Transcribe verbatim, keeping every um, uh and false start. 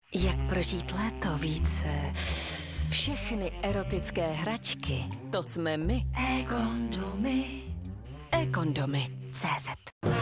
Jak prožít léto více? Všechny erotické hračky, to jsme my. E-kondomy. E-kondomy. C Z.